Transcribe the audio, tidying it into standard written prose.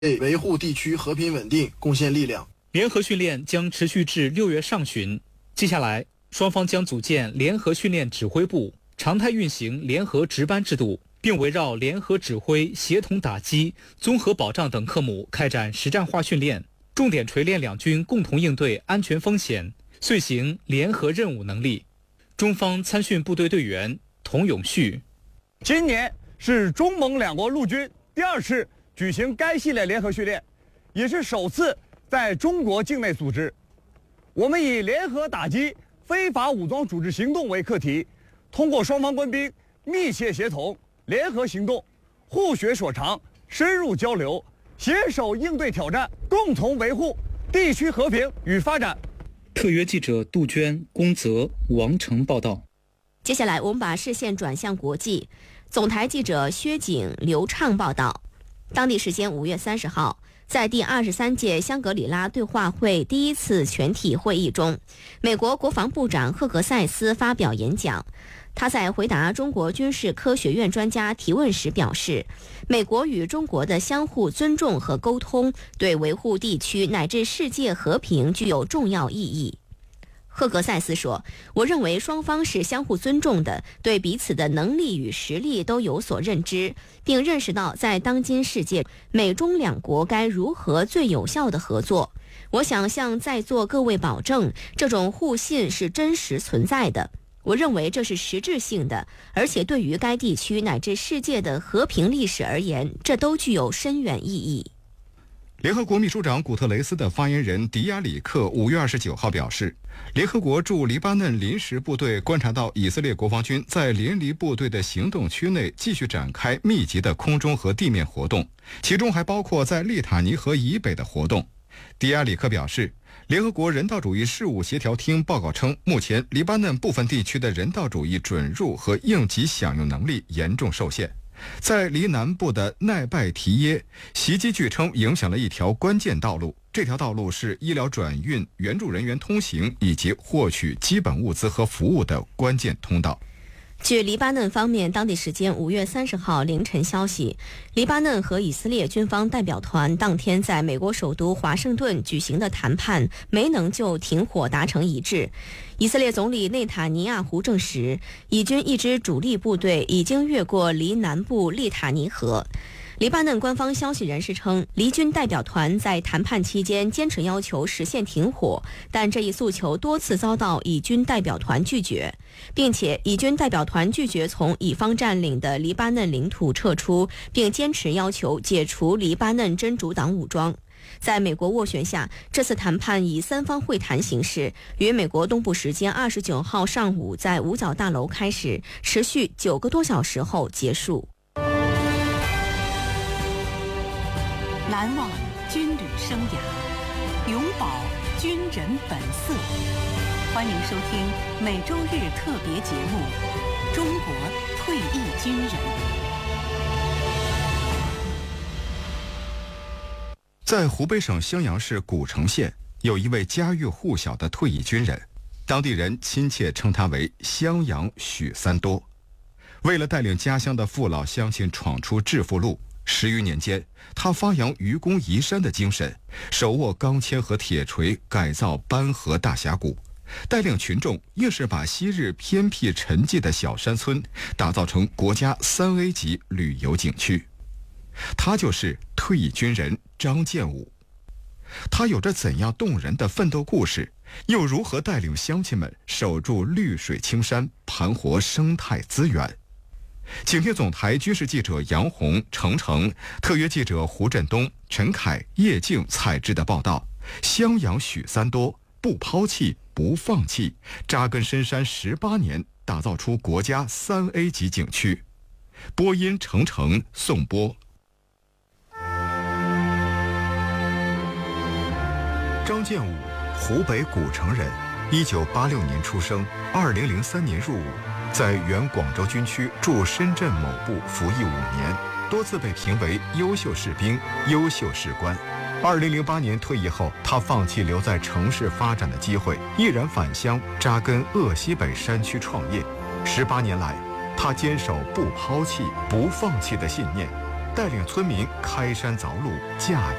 为维护地区和平稳定贡献力量。 联合训练将持续至6月上旬，接下来双方将组建联合训练指挥部，常态运行联合值班制度，并围绕联合指挥、协同打击、综合保障等科目开展实战化训练，重点锤炼两军共同应对安全风险、遂行联合任务能力。中方参训部队队员童永旭： 今年是中蒙两国陆军第2次举行该系列联合训练，也是首次在中国境内组织。我们以联合打击非法武装组织行动为课题，通过双方官兵密切协同、联合行动，互学所长，深入交流，携手应对挑战，共同维护地区和平与发展。 特约记者杜鹃、龚泽、王成报道。 接下来我们把视线转向国际，总台记者薛景、刘畅报道。当地时间5月30号，在第23届香格里拉对话会第1次全体会议中，美国国防部长赫格塞斯发表演讲。他在回答中国军事科学院专家提问时表示，美国与中国的相互尊重和沟通对维护地区乃至世界和平具有重要意义。赫格塞斯说，我认为双方是相互尊重的，对彼此的能力与实力都有所认知，并认识到在当今世界，美中两国该如何最有效地合作。我想向在座各位保证，这种互信是真实存在的。我认为这是实质性的，而且对于该地区乃至世界的和平历史而言，这都具有深远意义。 联合国秘书长古特雷斯的发言人迪亚里克5月29号表示，联合国驻黎巴嫩临时部队观察到以色列国防军在联黎部队的行动区内继续展开密集的空中和地面活动，其中还包括在利塔尼河以北的活动。迪亚里克表示，联合国人道主义事务协调厅报告称，目前黎巴嫩部分地区的人道主义准入和应急响应能力严重受限。在黎南部的奈拜提耶，袭击据称影响了一条关键道路，这条道路是医疗转运、援助人员通行以及获取基本物资和服务的关键通道。 据黎巴嫩方面当地时间5月30号凌晨消息，黎巴嫩和以色列军方代表团当天在美国首都华盛顿举行的谈判没能就停火达成一致。以色列总理内塔尼亚胡证实，以军一支主力部队已经越过黎南部利塔尼河。黎巴嫩官方消息人士称，黎军代表团在谈判期间坚持要求实现停火，但这一诉求多次遭到以军代表团拒绝，并且以军代表团拒绝从以方占领的黎巴嫩领土撤出，并坚持要求解除黎巴嫩真主党武装。在美国斡旋下，这次谈判以3方会谈形式，于美国东部时间29号上午在五角大楼开始，持续9个多小时后结束。 难忘军旅生涯，永葆军人本色。欢迎收听每周日特别节目《中国退役军人》。 在湖北省襄阳市古城县，有一位家喻户晓的退役军人，当地人亲切称他为襄阳许三多。为了带领家乡的父老乡亲闯出致富路，10余年间，他发扬愚公移山的精神，手握钢钎和铁锤改造班河大峡谷，带领群众硬是把昔日偏僻沉寂的小山村打造成国家3A 级旅游景区。他就是退役军人张建武。他有着怎样动人的奋斗故事，又如何带领乡亲们守住绿水青山，盘活生态资源？请听总台军事记者杨红、程程，特约记者胡振东、陈凯、叶静采制的报道。襄阳许三多不抛弃不放弃，扎根深山18年，打造出国家3A 级景区。播音程程、宋波。张建武，湖北古城人，1986年出生，2003年入伍，在原广州军区驻深圳某部服役5年，多次被评为优秀士兵、优秀士官。2008年退役后，他放弃留在城市发展的机会，毅然返乡扎根鄂西北山区创业。18年来，他坚守不抛弃、不放弃的信念， 带领村民开山凿路，架